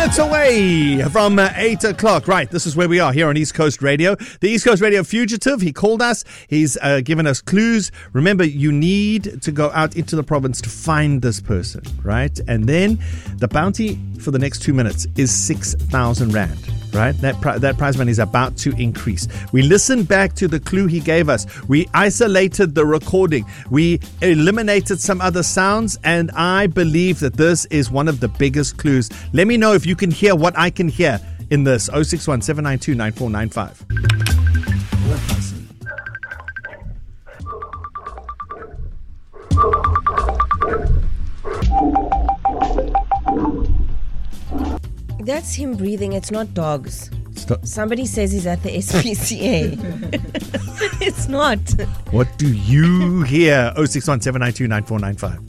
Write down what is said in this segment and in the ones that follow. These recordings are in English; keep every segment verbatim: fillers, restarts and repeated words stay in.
minutes away from uh, eight o'clock. Right, this is where we are here on East Coast Radio. The East Coast Radio fugitive, he called us. He's uh, given us clues. Remember, you need to go out into the province to find this person, right? And then the bounty for the next two minutes is six thousand rand. Right, that pri- that prize money is about to increase. We listened back to the clue he gave us. We isolated the recording. We eliminated some other sounds, and I believe that this is one of the biggest clues. Let me know if you can hear what I can hear in this. oh six one, seven nine two, nine four nine five. That's him breathing. It's not dogs. Stop. Somebody says he's at the S P C A. It's not. What do you hear? oh six one, seven nine two, nine four nine five.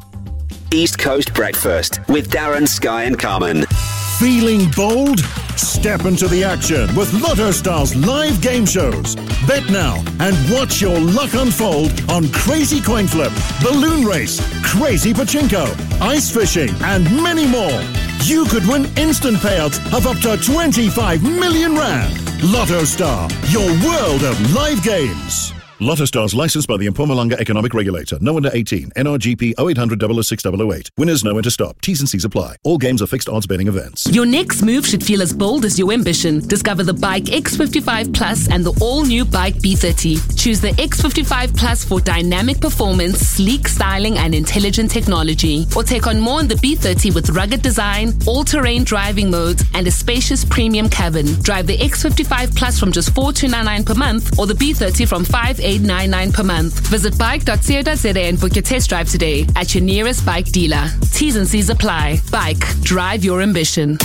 East Coast Breakfast with Darren, Sky and Carmen. Feeling bold? Step into the action with Lotto Star's live game shows. Bet now and watch your luck unfold on Crazy Coin Flip, Balloon Race, Crazy Pachinko, Ice Fishing and many more. You could win instant payouts of up to twenty-five million rand. Lotto Star, your world of live games. Lotto Stars licensed by the Mpumalanga Economic Regulator. No under eighteen. N R G P oh eight hundred, oh oh six, oh oh eight. Winners know when to stop. T's and C's apply. All games are fixed odds betting events. Your next move should feel as bold as your ambition. Discover the Bike X fifty-five Plus and the all-new Bike B thirty. Choose the X fifty-five Plus for dynamic performance, sleek styling and intelligent technology. Or take on more in the B thirty with rugged design, all-terrain driving modes and a spacious premium cabin. Drive the X fifty-five Plus from just four thousand two hundred ninety-nine per month or the B thirty from five thousand eight hundred ninety-nine per month. Visit bike dot co dot za and book your test drive today at your nearest bike dealer. T's and C's apply. Bike. Drive your ambition.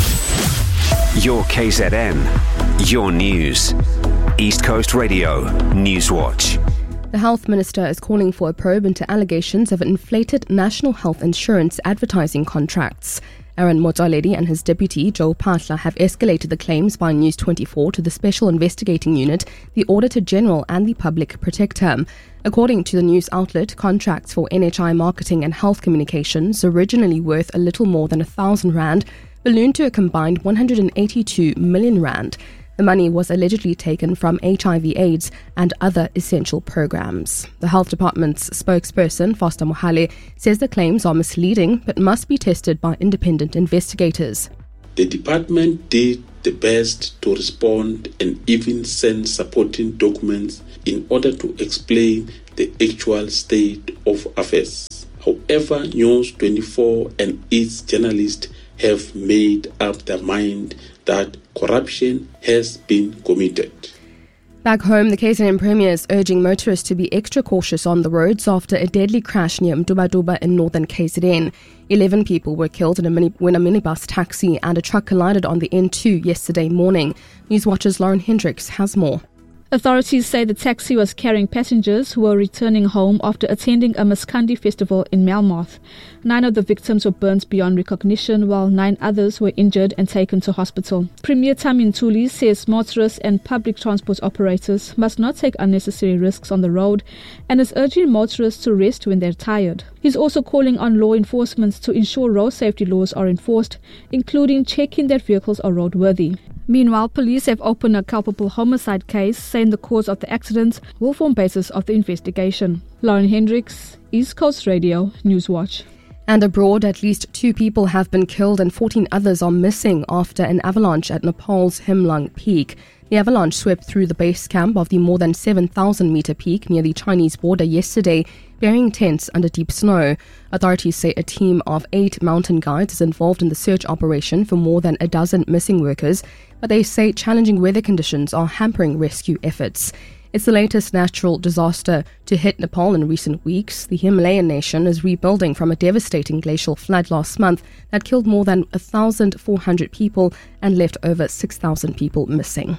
Your K Z N. Your news. East Coast Radio. Newswatch. The Health Minister is calling for a probe into allegations of inflated national health insurance advertising contracts. Aaron Motsoaledi and his deputy, Joe Phaahla, have escalated the claims by News twenty-four to the Special Investigating Unit, the Auditor General and the Public Protector. According to the news outlet, contracts for N H I marketing and health communications, originally worth a little more than a thousand rand, ballooned to a combined one hundred eighty-two million rand. The money was allegedly taken from H I V AIDS and other essential programs. The Health Department's spokesperson, Foster Mohale, says the claims are misleading but must be tested by independent investigators. The department did the best to respond and even send supporting documents in order to explain the actual state of affairs. However, News twenty-four and its journalists have made up their mind that corruption has been committed. Back home, the K Z N Premier is urging motorists to be extra cautious on the roads after a deadly crash near Mduba-Duba in northern K Z N. Eleven people were killed in a mini- when a minibus taxi and a truck collided on the N two yesterday morning. Newswatch's Lauren Hendricks has more. Authorities say the taxi was carrying passengers who were returning home after attending a Maskandi festival in Melmoth. Nine of the victims were burnt beyond recognition, while nine others were injured and taken to hospital. Premier Tami Ntuli says motorists and public transport operators must not take unnecessary risks on the road and is urging motorists to rest when they're tired. He's also calling on law enforcement to ensure road safety laws are enforced, including checking that vehicles are roadworthy. Meanwhile, police have opened a culpable homicide case, saying the cause of the accident will form basis of the investigation. Lauren Hendricks, East Coast Radio, Newswatch. And abroad, at least two people have been killed and fourteen others are missing after an avalanche at Nepal's Himlang Peak. The avalanche swept through the base camp of the more than seven thousand meter peak near the Chinese border yesterday, burying tents under deep snow. Authorities say a team of eight mountain guides is involved in the search operation for more than a dozen missing workers, but they say challenging weather conditions are hampering rescue efforts. It's the latest natural disaster to hit Nepal in recent weeks. The Himalayan nation is rebuilding from a devastating glacial flood last month that killed more than one thousand four hundred people and left over six thousand people missing.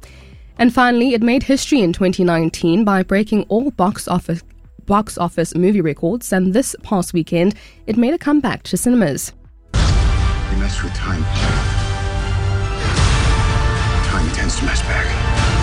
And finally, it made history in twenty nineteen by breaking all box office box office movie records, and this past weekend, it made a comeback to cinemas. You mess with time. Time tends to mess back.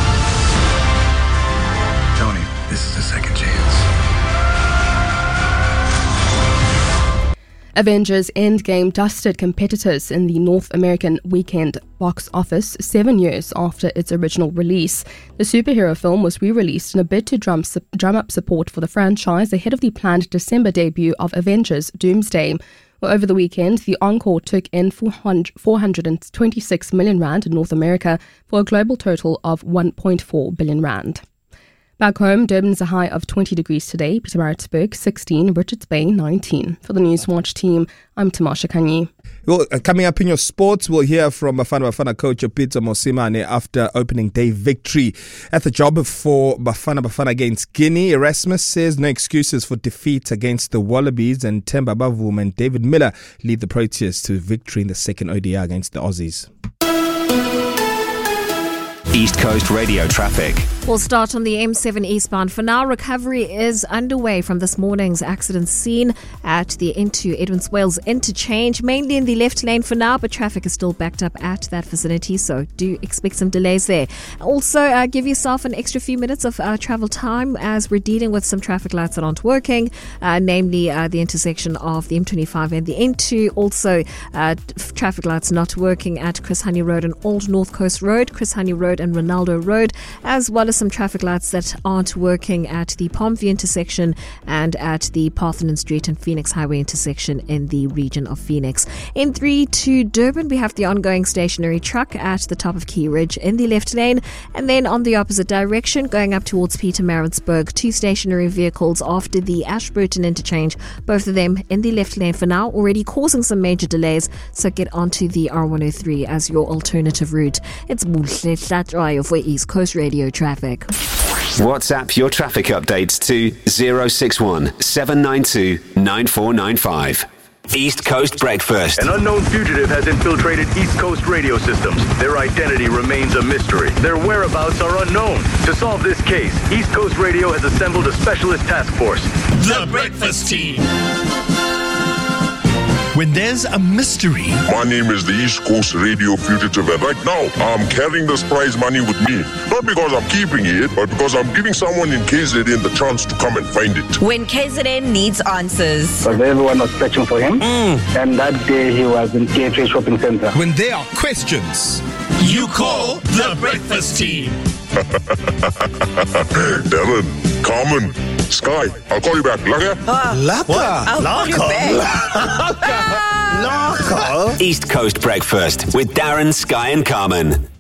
Tony, this is a second chance. Avengers Endgame dusted competitors in the North American weekend box office seven years after its original release. The superhero film was re-released in a bid to drum, drum up support for the franchise ahead of the planned December debut of Avengers Doomsday. Well, over the weekend, the encore took in four hundred twenty-six million rand in North America for a global total of one point four billion rand. Back home, Durban's a high of twenty degrees today, Pietermaritzburg sixteen, Richards Bay nineteen. For the Newswatch team, I'm Tamasha Kanyi. Well, uh, coming up in your sports, we'll hear from Bafana Bafana coach Peter Mosimane after opening day victory at the job for Bafana Bafana against Guinea. Erasmus says no excuses for defeat against the Wallabies, and Themba Bavuma and David Miller lead the Proteas to victory in the second O D I against the Aussies. East Coast Radio traffic. We'll start on the M seven eastbound. For now, recovery is underway from this morning's accident scene at the N two Edmonds Wales interchange, mainly in the left lane for now, but traffic is still backed up at that vicinity, so do expect some delays there. Also, uh, give yourself an extra few minutes of uh, travel time as we're dealing with some traffic lights that aren't working, uh, namely uh, the intersection of the M twenty-five and the N two. Also, uh, traffic lights not working at Chris Hani Road and Old North Coast Road, Chris Hani Road and Ronaldo Road, as well as some traffic lights that aren't working at the Palmview intersection and at the Parthenon Street and Phoenix Highway intersection in the region of Phoenix. In three to Durban, we have the ongoing stationary truck at the top of Key Ridge in the left lane, and then on the opposite direction, going up towards Pietermaritzburg, two stationary vehicles after the Ashburton interchange, both of them in the left lane for now, already causing some major delays, so get onto the R one oh three as your alternative route. It's Buhle Tlatrayo for East Coast Radio traffic. WhatsApp your traffic updates to zero six one seven nine two nine four nine five. East Coast Breakfast. An unknown fugitive has infiltrated East Coast radio systems. Their identity remains a mystery. Their whereabouts are unknown. To solve this case, East Coast Radio has assembled a specialist task force. The Breakfast Team. When there's a mystery. My name is the East Coast Radio Fugitive, and right now I'm carrying this prize money with me. Not because I'm keeping it, but because I'm giving someone in K Z N the chance to come and find it. When K Z N needs answers. Because everyone was searching for him, mm. and that day he was in T H A Shopping Center. When there are questions, you call the Breakfast Team. Darren, Carmen, Sky, I'll call you back. Laka? Uh, Laka? I'll call you back. Laka? East Coast Breakfast with Darren, Sky and Carmen.